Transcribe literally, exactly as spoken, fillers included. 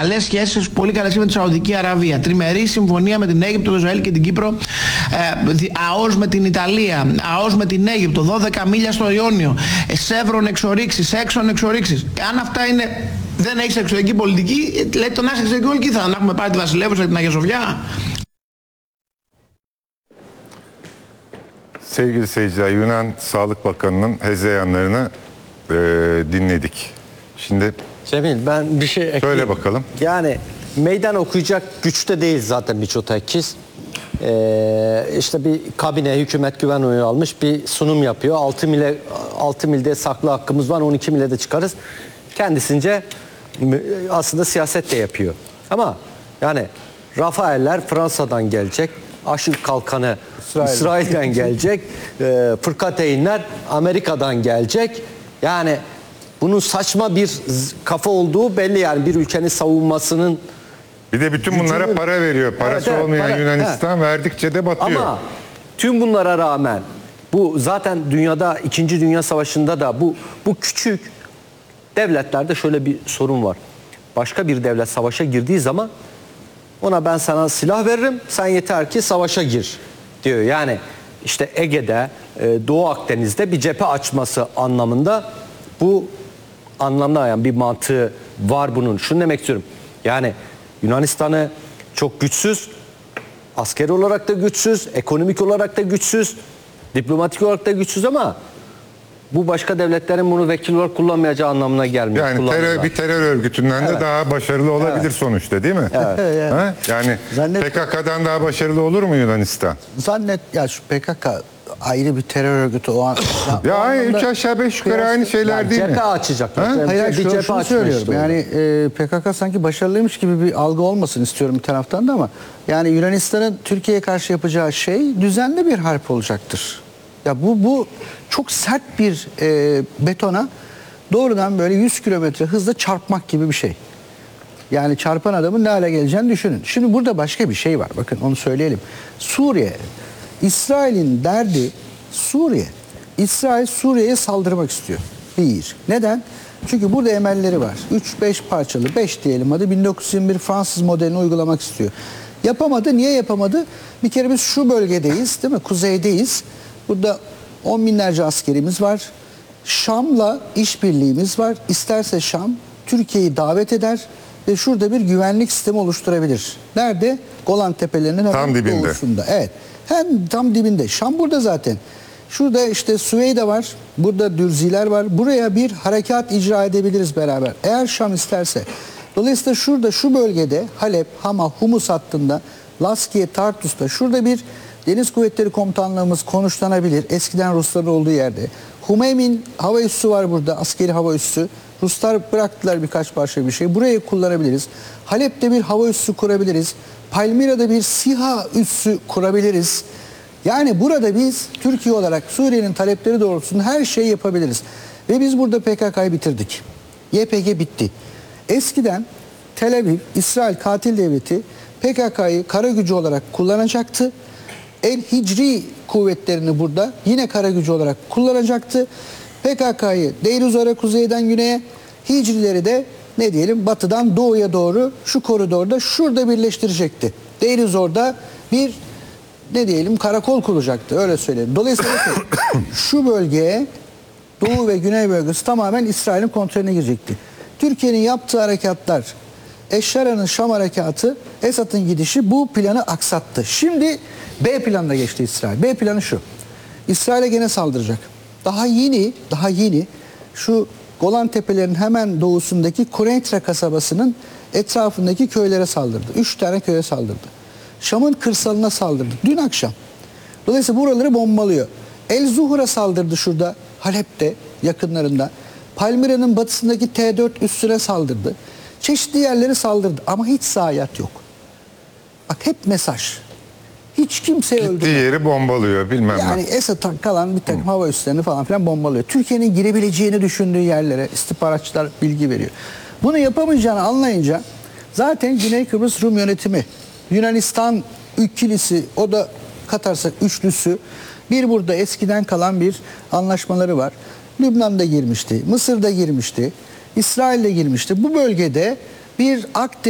Καλές σχέσεις, πολύ καλές με τη Σαουδική Αραβία. Τριμερή συμφωνία με την Αίγυπτο, το Ισραήλ και την Κύπρο. Ε, ΑΟΣ με την Ιταλία. ΑΟΣ με την Αίγυπτο. δώδεκα μίλια στο Ιόνιο. Σεύρον εξορίξεις, έξον εξορίξεις. Αν αυτά είναι. Δεν έχεις εξωτερική πολιτική, λέει το να έχεις εξωτερική πολιτική. Θα έχουμε πάρει τη Βασιλεύουσα και την Αγία Σοφιά. Sevgili seyirciler, Yunan Sağlık Bakanı'nın hezeyanlarını e, dinledik. Şimdi Cemil, ben bir şey ekleyeyim. Söyle bakalım. Yani meydan okuyacak güçte değil zaten Miçotakis. Ee, işte bir kabine, hükümet güven oyu almış, bir sunum yapıyor. altı mile, altı milde saklı hakkımız var, on iki mile de çıkarız. Kendisince aslında siyaset de yapıyor. Ama yani Rafael'ler Fransa'dan gelecek. Aşil Kalkanı İsrail. İsrail'den gelecek. E, Fırkateynler Amerika'dan gelecek. Yani bunun saçma bir kafa olduğu belli, yani bir ülkenin savunmasının. Bir de bütün bunlara gücünün, para veriyor. Parası evet, evet, olmayan para, Yunanistan he. verdikçe de batıyor. Ama tüm bunlara rağmen bu zaten dünyada İkinci Dünya Savaşı'nda da bu bu küçük devletlerde şöyle bir sorun var. Başka bir devlet savaşa girdiği zaman ona ben sana silah veririm, sen yeter ki savaşa gir diyor. Yani işte Ege'de, Doğu Akdeniz'de bir cephe açması anlamında bu anlamda yani bir mantığı var bunun. Şunu demek istiyorum. Yani Yunanistan'ı çok güçsüz, askeri olarak da güçsüz, ekonomik olarak da güçsüz, diplomatik olarak da güçsüz ama bu başka devletlerin bunu vekil olarak kullanmayacağı anlamına gelmiyor. Yani terör, bir terör örgütünden evet. de daha başarılı olabilir evet. sonuçta, değil mi? Evet. Ha? Yani Zannet... P K K'dan daha başarılı olur mu Yunanistan? Zannet ya şu P K K ayrı bir terör örgütü o an. Ya, ya aynı üç aşağı beş yukarı aynı şeyler yani değil mi? Cephe açacak. Ha? Yani. Hayır, Bir şunu, cephe şunu söylüyorum. işte yani e, P K K sanki başarılıymış gibi bir algı olmasın istiyorum bir taraftan da, ama yani Yunanistan'ın Türkiye'ye karşı yapacağı şey düzenli bir harp olacaktır. Ya bu bu çok sert bir e, betona doğrudan böyle yüz kilometre hızla çarpmak gibi bir şey. Yani çarpan adamın ne hale geleceğini düşünün. Şimdi burada başka bir şey var. Bakın onu söyleyelim. Suriye, İsrail'in derdi Suriye. İsrail Suriye'ye saldırmak istiyor. Bir. Neden? Çünkü burada emelleri var. üç beş parçalı, beş diyelim hadi, bin dokuz yüz yirmi bir Fransız modelini uygulamak istiyor. Yapamadı. Niye yapamadı? Bir kere biz şu bölgedeyiz, değil mi? Kuzeydeyiz. Burada on binlerce askerimiz var. Şam'la işbirliğimiz var. İsterse Şam Türkiye'yi davet eder ve şurada bir güvenlik sistemi oluşturabilir. Nerede? Golan Tepelerinin hemen dibinde. doğusunda. Evet. Hem tam dibinde. Şam burada zaten. Şurada işte Süveyda var. Burada Dürziler var. Buraya bir harekat icra edebiliriz beraber. Eğer Şam isterse. Dolayısıyla şurada, şu bölgede Halep, Hama, Humus hattında, Laskiye, Tartus'ta şurada bir Deniz Kuvvetleri Komutanlığımız konuşlanabilir. Eskiden Rusların olduğu yerde. Humeymin hava üssü var burada. Askeri hava üssü. Ruslar bıraktılar birkaç parça bir şey. Burayı kullanabiliriz. Halep'te bir hava üssü kurabiliriz. Palmira'da bir SİHA üssü kurabiliriz. Yani burada biz Türkiye olarak Suriye'nin talepleri doğrultusunda her şeyi yapabiliriz. Ve biz burada P K K'yı bitirdik. Y P G bitti. Eskiden Tel Aviv, İsrail katil devleti P K K'yı kara gücü olarak kullanacaktı. El Hicri kuvvetlerini burada yine kara gücü olarak kullanacaktı. P K K'yı Deir Zor'a kuzeyden güneye, Hicrileri de ne diyelim batıdan doğuya doğru şu koridorda şurada birleştirecekti. Deir Zor'da bir ne diyelim karakol kuracaktı, öyle söyleyelim. Dolayısıyla şu bölgeye, doğu ve güney bölgesi tamamen İsrail'in kontrolüne girecekti. Türkiye'nin yaptığı harekatlar, Eşşara'nın Şam harekatı, Esad'ın gidişi bu planı aksattı. Şimdi B planına geçti İsrail. B planı şu. İsrail'e gene saldıracak. Daha yeni, daha yeni şu Golan Tepelerinin hemen doğusundaki Kureyntra kasabasının etrafındaki köylere saldırdı. Üç tane köye saldırdı. Şam'ın kırsalına saldırdı. Dün akşam. Dolayısıyla buraları bombalıyor. El Zuhur'a saldırdı şurada. Halep'te yakınlarında. Palmira'nın batısındaki T dört üssüne saldırdı. Çeşitli yerleri saldırdı. Ama hiç zayiat yok. Bak hep mesaj. Hiç kimse öldürmüyor. Gittiği yeri bombalıyor bilmem ne. Yani Esad'tan kalan bir takım hava üslerini falan filan bombalıyor. Türkiye'nin girebileceğini düşündüğü yerlere istihbaratçılar bilgi veriyor. Bunu yapamayacağını anlayınca zaten Güney Kıbrıs Rum yönetimi, Yunanistan ikilisi, o da katarsak üçlüsü, bir burada eskiden kalan bir anlaşmaları var. Lübnan'da girmişti, Mısır'da girmişti, İsrail'de girmişti. Bu bölgede bir Akdeniz